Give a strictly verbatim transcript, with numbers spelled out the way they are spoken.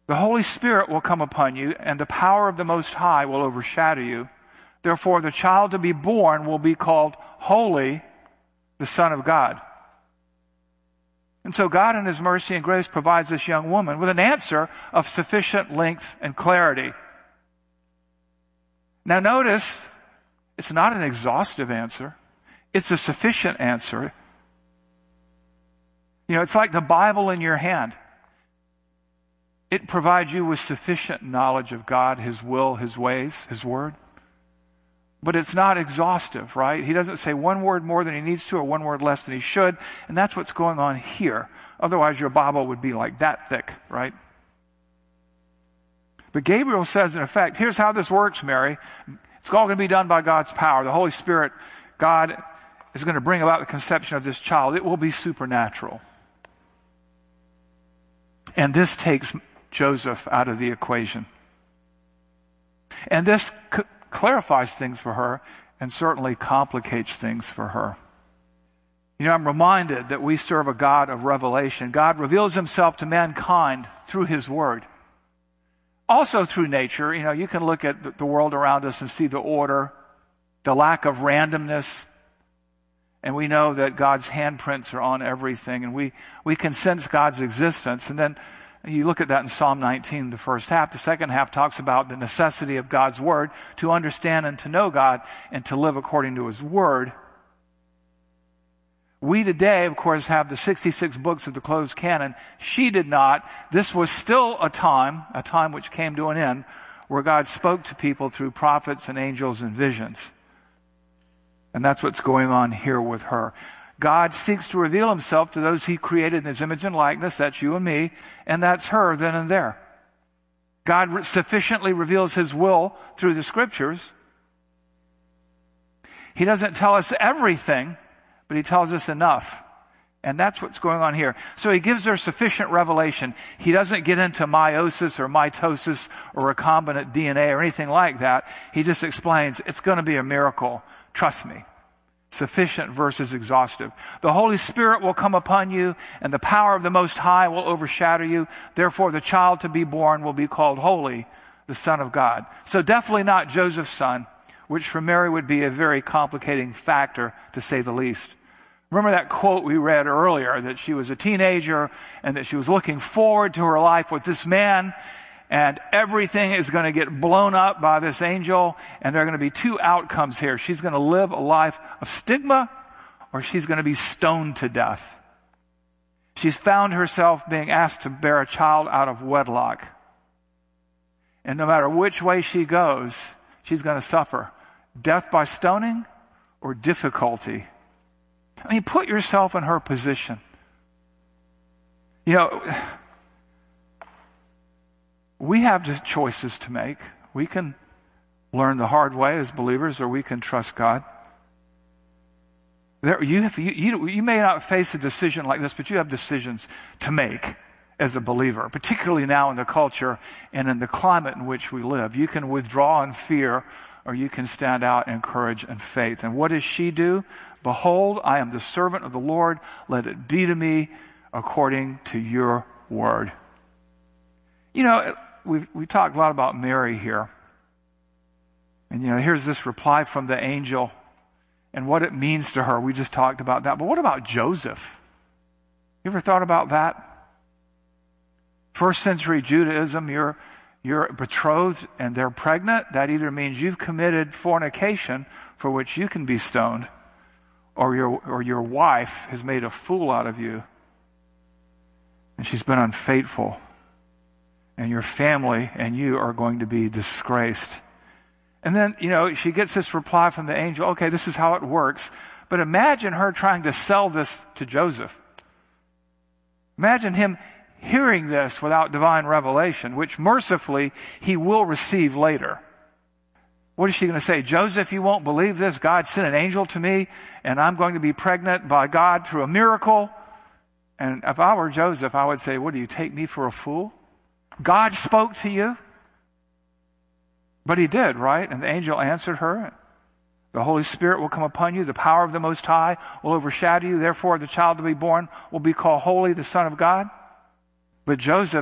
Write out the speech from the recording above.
The Holy Spirit will come upon you, and the power of the Most High will overshadow you. Therefore, the child to be born will be called Holy, the Son of God. And so God in His mercy and grace provides this young woman with an answer of sufficient length and clarity. Now notice, it's not an exhaustive answer. It's a sufficient answer. You know, it's like the Bible in your hand. It provides you with sufficient knowledge of God, His will, His ways, His word. But it's not exhaustive, right? He doesn't say one word more than he needs to or one word less than he should. And that's what's going on here. Otherwise, your Bible would be like that thick, right? But Gabriel says, in effect, here's how this works, Mary. It's all going to be done by God's power. The Holy Spirit, God, is going to bring about the conception of this child. It will be supernatural. And this takes Joseph out of the equation. And this c- clarifies things for her and certainly complicates things for her. You know, I'm reminded that we serve a God of revelation. God reveals Himself to mankind through His Word. Also through nature. You know, you can look at the world around us and see the order, the lack of randomness, and we know that God's handprints are on everything, and we, we can sense God's existence. And then you look at that in Psalm nineteen, the first half. The second half talks about the necessity of God's Word to understand and to know God and to live according to His Word. We today, of course, have the sixty-six books of the closed canon. She did not. This was still a time, a time which came to an end, where God spoke to people through prophets and angels and visions. And that's what's going on here with her. God seeks to reveal Himself to those He created in His image and likeness. That's you and me. And that's her then and there. God sufficiently reveals His will through the Scriptures. He doesn't tell us everything, but He tells us enough. And that's what's going on here. So He gives her sufficient revelation. He doesn't get into meiosis or mitosis or recombinant D N A or anything like that. He just explains, it's going to be a miracle. Trust me. Sufficient versus exhaustive. The Holy Spirit will come upon you, and the power of the Most High will overshadow you. Therefore, the child to be born will be called Holy, the Son of God. So definitely not Joseph's son, which for Mary would be a very complicating factor, to say the least. Remember that quote we read earlier, that she was a teenager and that she was looking forward to her life with this man, and everything is going to get blown up by this angel, and there are going to be two outcomes here. She's going to live a life of stigma, or she's going to be stoned to death. She's found herself being asked to bear a child out of wedlock. And no matter which way she goes, she's going to suffer death by stoning or difficulty. I mean, put yourself in her position. You know, we have just choices to make. We can learn the hard way as believers, or we can trust God. There, you, have, you, you, you may not face a decision like this, but you have decisions to make as a believer, particularly now in the culture and in the climate in which we live. You can withdraw in fear, or you can stand out in courage and faith. And what does she do? Behold, I am the servant of the Lord. Let it be to me according to your word. You know, we've, we talked a lot about Mary here. And, you know, here's this reply from the angel and what it means to her. We just talked about that. But what about Joseph? You ever thought about that? First century Judaism, you're, you're betrothed and they're pregnant. That either means you've committed fornication, for which you can be stoned, or your, or your wife has made a fool out of you and she's been unfaithful. And your family and you are going to be disgraced. And then, you know, she gets this reply from the angel. Okay, this is how it works. But imagine her trying to sell this to Joseph. Imagine him hearing this without divine revelation, which mercifully he will receive later. What is she going to say? Joseph, you won't believe this. God sent an angel to me, and I'm going to be pregnant by God through a miracle. And if I were Joseph, I would say, what, do you take me for a fool? God spoke to you? But he did, right? And the angel answered her. The Holy Spirit will come upon you. The power of the Most High will overshadow you. Therefore, the child to be born will be called Holy, the Son of God. But Joseph